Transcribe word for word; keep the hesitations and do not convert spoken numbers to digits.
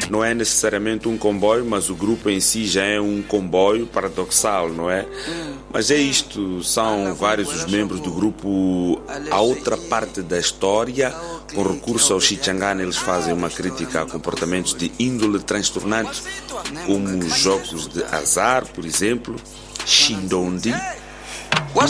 não é necessariamente um comboio, mas o grupo em si já é um comboio paradoxal, não é? Mas é isto, são vários os membros do grupo. A outra parte da história, com recurso ao Xichangana, eles fazem uma crítica a comportamentos de índole transtornante, como jogos de azar, por exemplo, Shindondi.